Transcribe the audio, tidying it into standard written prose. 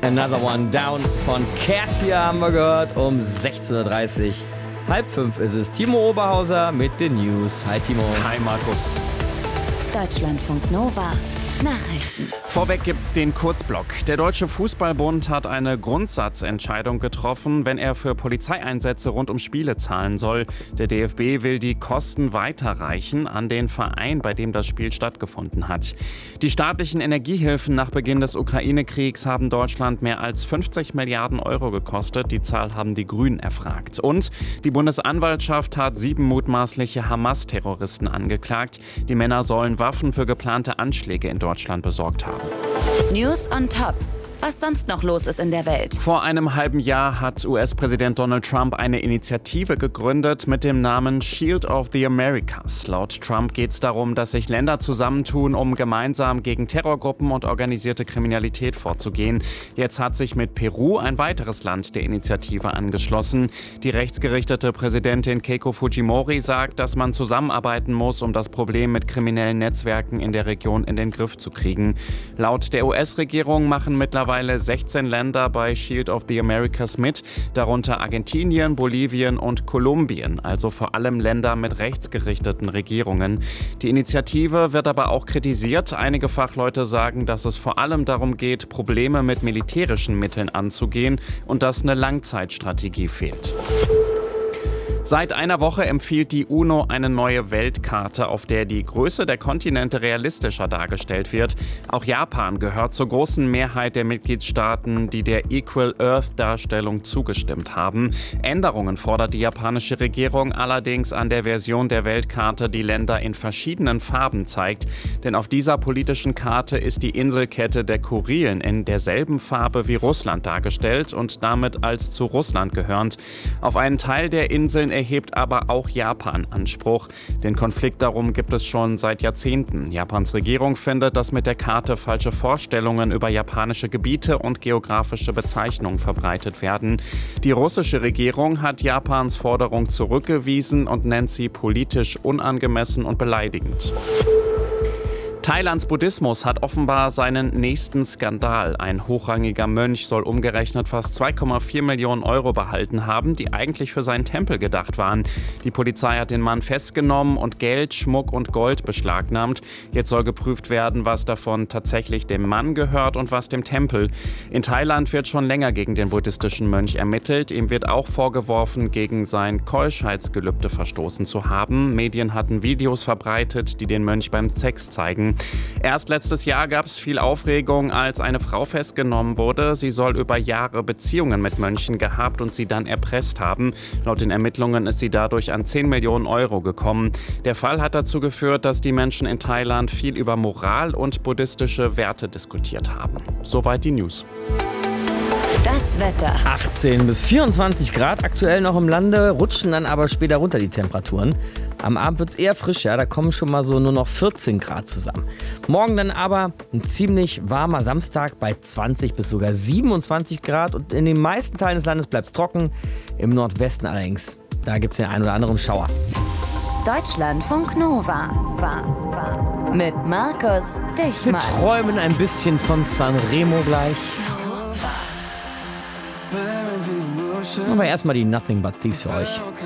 Another One Down von Cassia haben wir gehört um 16.30 Uhr. 4:30 ist es. Timo Oberhauser mit den News. Hi Timo. Hi Markus. Deutschlandfunk Nova. Nachrichten. Vorweg gibt's den Kurzblock. Der Deutsche Fußballbund hat eine Grundsatzentscheidung getroffen, wenn er für Polizeieinsätze rund um Spiele zahlen soll. Der DFB will die Kosten weiterreichen an den Verein, bei dem das Spiel stattgefunden hat. Die staatlichen Energiehilfen nach Beginn des Ukraine-Kriegs haben Deutschland mehr als 50 Milliarden Euro gekostet. Die Zahl haben die Grünen erfragt. Und die Bundesanwaltschaft hat 7 mutmaßliche Hamas-Terroristen angeklagt. Die Männer sollen Waffen für geplante Anschläge in Deutschland besorgt haben. News on Top. Was sonst noch los ist in der Welt. Vor einem halben Jahr hat US-Präsident Donald Trump eine Initiative gegründet mit dem Namen Shield of the Americas. Laut Trump geht es darum, dass sich Länder zusammentun, um gemeinsam gegen Terrorgruppen und organisierte Kriminalität vorzugehen. Jetzt hat sich mit Peru ein weiteres Land der Initiative angeschlossen. Die rechtsgerichtete Präsidentin Keiko Fujimori sagt, dass man zusammenarbeiten muss, um das Problem mit kriminellen Netzwerken in der Region in den Griff zu kriegen. Laut der US-Regierung machen mittlerweile 16 Länder bei Shield of the Americas mit, darunter Argentinien, Bolivien und Kolumbien, also vor allem Länder mit rechtsgerichteten Regierungen. Die Initiative wird aber auch kritisiert. Einige Fachleute sagen, dass es vor allem darum geht, Probleme mit militärischen Mitteln anzugehen und dass eine Langzeitstrategie fehlt. Seit einer Woche empfiehlt die UNO eine neue Weltkarte, auf der die Größe der Kontinente realistischer dargestellt wird. Auch Japan gehört zur großen Mehrheit der Mitgliedstaaten, die der Equal Earth-Darstellung zugestimmt haben. Änderungen fordert die japanische Regierung allerdings an der Version der Weltkarte, die Länder in verschiedenen Farben zeigt. Denn auf dieser politischen Karte ist die Inselkette der Kurilen in derselben Farbe wie Russland dargestellt und damit als zu Russland gehörend. Auf einen Teil der Inseln erhebt aber auch Japan Anspruch. Den Konflikt darum gibt es schon seit Jahrzehnten. Japans Regierung findet, dass mit der Karte falsche Vorstellungen über japanische Gebiete und geografische Bezeichnungen verbreitet werden. Die russische Regierung hat Japans Forderung zurückgewiesen und nennt sie politisch unangemessen und beleidigend. Thailands Buddhismus hat offenbar seinen nächsten Skandal. Ein hochrangiger Mönch soll umgerechnet fast 2,4 Millionen Euro behalten haben, die eigentlich für seinen Tempel gedacht waren. Die Polizei hat den Mann festgenommen und Geld, Schmuck und Gold beschlagnahmt. Jetzt soll geprüft werden, was davon tatsächlich dem Mann gehört und was dem Tempel. In Thailand wird schon länger gegen den buddhistischen Mönch ermittelt. Ihm wird auch vorgeworfen, gegen sein Keuschheitsgelübde verstoßen zu haben. Medien hatten Videos verbreitet, die den Mönch beim Sex zeigen. Erst letztes Jahr gab es viel Aufregung, als eine Frau festgenommen wurde. Sie soll über Jahre Beziehungen mit Mönchen gehabt und sie dann erpresst haben. Laut den Ermittlungen ist sie dadurch an 10 Millionen Euro gekommen. Der Fall hat dazu geführt, dass die Menschen in Thailand viel über Moral und buddhistische Werte diskutiert haben. Soweit die News. Das Wetter. 18 bis 24 Grad aktuell noch im Lande, rutschen dann aber später runter die Temperaturen. Am Abend wird es eher frischer, da kommen schon mal so nur noch 14 Grad zusammen. Morgen dann aber ein ziemlich warmer Samstag bei 20 bis sogar 27 Grad und in den meisten Teilen des Landes bleibt es trocken. Im Nordwesten allerdings, da gibt es den einen oder anderen Schauer. Deutschlandfunk Nova. Mit Markus Wir Dichmann. träumen ein bisschen von Sanremo gleich. Aber erstmal die Nothing But Thieves für euch.